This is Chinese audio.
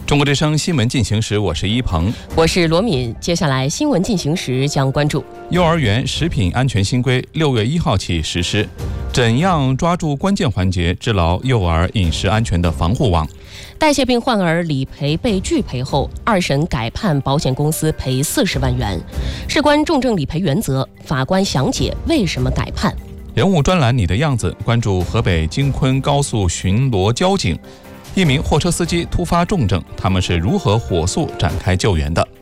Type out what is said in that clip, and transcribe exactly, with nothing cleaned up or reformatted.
中国之声新闻进行时，我是一鹏， 我是罗敏。接下来新闻进行时将关注幼儿园食品安全新规六月一号起实施，怎样抓住关键环节，织牢幼儿饮食安全的防护网？ 代谢病患儿理赔被拒赔后，二审改判保险公司赔四十万元，事关重症理赔原则，法官详解为什么改判。 人物专栏你的样子，关注河北京昆高速巡逻交警，一名货车司机突发重症，他们是如何火速展开救援的？